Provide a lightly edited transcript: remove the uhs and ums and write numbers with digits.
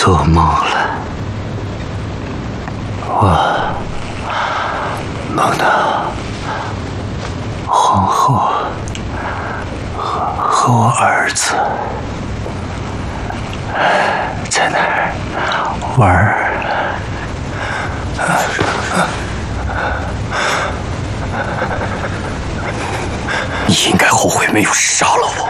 做梦了，我梦到皇后和我儿子在那儿玩儿。你应该后悔没有杀了我。